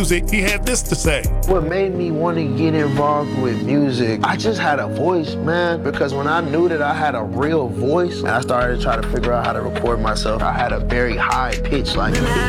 music, he had this to say. What made me want to get involved with music, I just had a voice, man, because when I knew that I had a real voice and I started to try to figure out how to record myself, I had a very high pitch, like